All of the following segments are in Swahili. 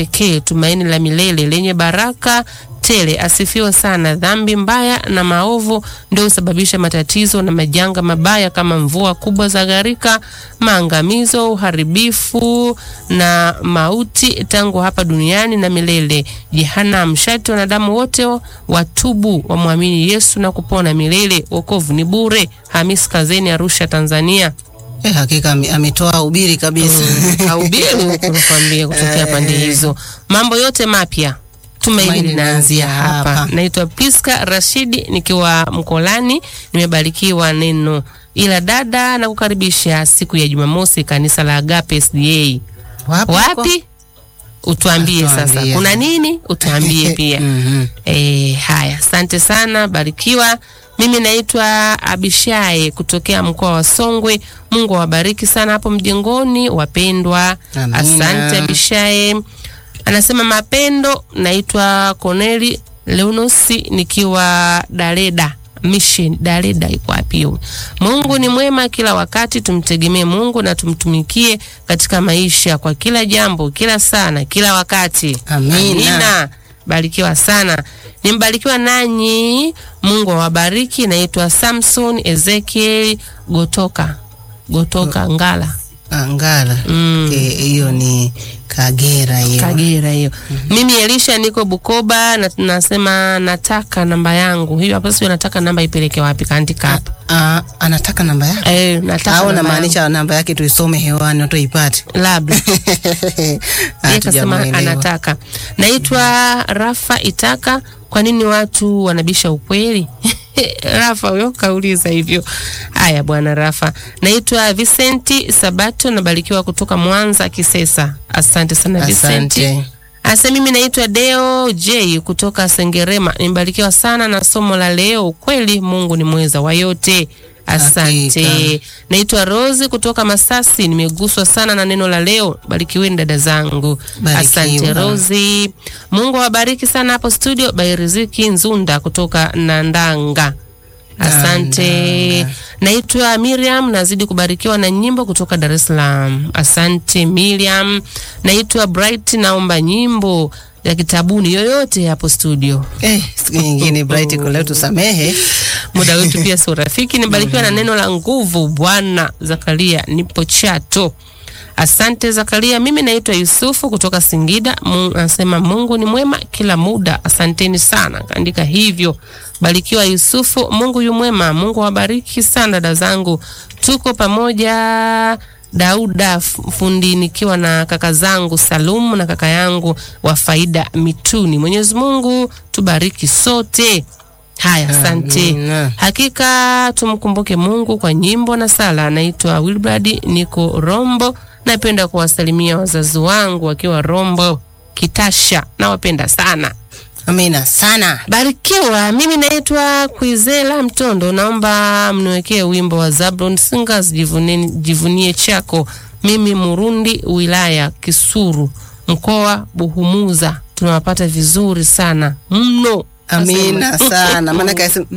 pekee, tumaini la milele lenye baraka tele. Asifiwe sana. Dhambi mbaya na maovu ndio husababisha matatizo na majanga mabaya kama mvua kubwa za gharika, maangamizo, uharibifu na mauti tangu hapa duniani na milele jehanamu. Sharti wanadamu wote watubu, wamwamini Yesu na kupona milele. Wokovu ni bure. Hamis Kazeni, Arusha, Tanzania. Hakika ametoa ubiri kabisa. Ubiri kukwambia kutokea pande hizo. Mambo yote mapya tumaini linaanzia hapa. Naitwa Priska Rashidi nikiwa Mkolani, nimebarikiwa neno. Ila dada na kukaribisha siku ya Jumamosi kanisa la Agape SDA. Wapi? Utuambie sasa. Kuna nini? Utuambie pia. Haya, asante sana, barikiwa. Mimi naitwa Abishai kutokea mkoa wa Songwe. Mungu awabariki sana hapo mjengoni wapendwa. Amina. Asante Abishai. Anasema mapendo. Naitwa Corneli Leunosi nikiwa Dareda Mission. Dareda iko wapi? Mungu ni mwema kila wakati, tumtegemee Mungu na tumtumikie katika maisha kwa kila jambo, kila sana, kila wakati. Amina. Barikiwa sana. Nimbarikiwa nanyi. Mungu awabariki. Naitwa Samson Ezekiel Gotoka Ngala. Ngala. Hiyo ni Kagera hiyo. Kagera hiyo. Mimi Elisha niko Bukoba na tunasema nataka namba yangu. Hiyo hapa sio nataka namba ipeleke wapi, kaandika hapa. Anataka namba yake? Nataka. Au namaanisha namba yake tuisome hewani watu ipate. Labda. Akasema anataka. Naitwa Rafa Itaka. Kwa nini watu wanabisha ukweli? Rafa huyo kauliza hivyo. Haya bwana Rafa. Naitwa Vicenti Sabato, nabarikiwa kutoka Mwanza Kisesa. Asante sana Vicenti. Asa mimi naitwa Deo J kutoka Sengerema. Nimebarikiwa sana na somo la leo. Kweli Mungu ni mweza wa yote. Asante. Naitwa Rose kutoka Masasi. Nimeguswa sana na neno la leo. Barikiweni dada zangu. Asante Rose. Mungu awabariki sana hapo studio. Bairiziki Nzunda kutoka Nandanga. Asante. Naitwa Miriam, nazidi kubarikiwa na nyimbo kutoka Dar es Salaam. Asante Miriam. Naitwa Bright, naomba nyimbo ya kitabuni yoyote hapo studio. Siku nyingine Bright kwa leo tusamehe. Muda wetu pia sio rafiki. Nibarikiwa na neno la nguvu Bwana. Zakaria nipo Chato. Asante Zakaria. Mimi naitwa Yusufu kutoka Singida. Anasema Mungu ni mwema kila muda. Asanteni sana. Kaandika hivyo. Barikiwa Yusufu. Mungu yu mwema. Mungu awabariki sana dada zangu. Tuko pamoja. Dauda fundi nikiwa na kaka zangu Salumu na kaka yangu wa Faida Mituni. Mwenyezi Mungu tubariki sote. Haya, asante. Hakika tumkumbuke Mungu kwa nyimbo na sala. Naitwa Wilbrad niko Rombo. Napenda kuwasalimia wazazi wangu wakiwa Rombo Kitasha. Nawapenda sana. Amina sana. Barikiwa. Mimi naitwa Kuizela Mtondo. Naomba mniwekee wimbo wa Zablon Singers jivunie chako. Mimi Murundi, wilaya Kisuru, mkoa Buhumuza. Tunawapata vizuri sana mno. Amina sana. Maana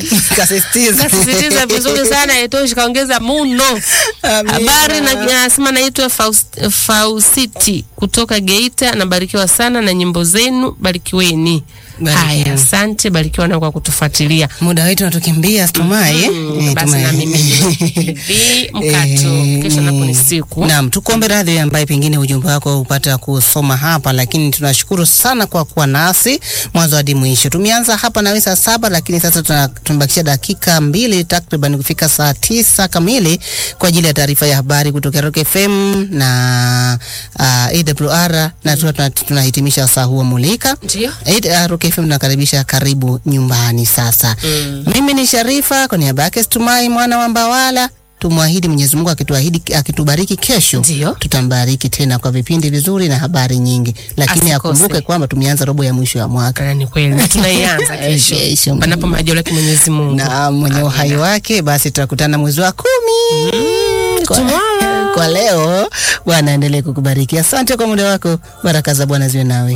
kasisitiza vizuri sana, itoshi kaongeza muno. Habari nasema naitwa Fausiti kutoka Geita. Nabarikiwa sana na nyimbo zenu. Barikiweni. Haya, asante. Barikiwa na kwa kutufuatilia. Muda wetu unatukimbia Tumai. Basi na mimi hivi mkato kesho napo ni siku. Naam, tukuombe radhi ambaye pengine ujumbe wako upata kusoma hapa, lakini tunashukuru sana kwa kuwa nasi mwanzo hadi mwisho. Tumeanza hapa na saa 7, lakini sasa tumebakisha dakika 2 takriban kufika saa 9 kamili kwa ajili ya taarifa ya habari kutoka Rock FM na AWR, na tunahitimisha saa huo mulika. Ndio. Rock FM nakaribisha karibu nyumbani sasa. Mimi ni Sharifa kwa niaba yake Tumai mwana wa Mbawala. Tumwahidi Mwenyezi Mungu akitubariki kesho. Ndiyo. Tutambariki tena kwa vipindi vizuri na habari nyingi. Lakini akumbuke kwamba tumeanza robo ya mwisho ya mwaka. Ni kweli. Na tunaianza kesho. Panapo majaliwa ya Mwenyezi Mungu. Na mwenye uhai wake basi tutakutana mwezi wa 10. Kwa leo Bwana endelee kukubariki. Asante kwa muda wako. Baraka za Bwana ziwe nawe.